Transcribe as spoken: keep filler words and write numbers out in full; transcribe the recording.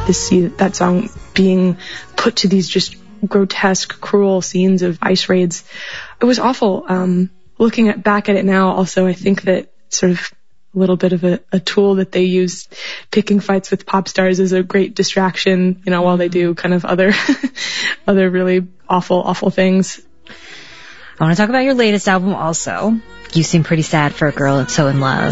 to see that song being put to these just grotesque, cruel scenes of ICE raids. It was awful. Um, looking at, back at it now, also, I think that sort of a little bit of a, a tool that they use, picking fights with pop stars, is a great distraction, you know, while they do kind of other, other really awful, awful things. I want to talk about your latest album also. You seem pretty sad for a girl so in love.